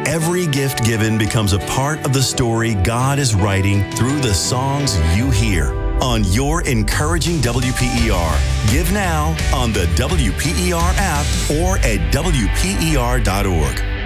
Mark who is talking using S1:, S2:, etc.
S1: Every gift given becomes a part of the story God is writing through the songs you hear on Your Encouraging WPER. Give now on the WPER app or at WPER.org.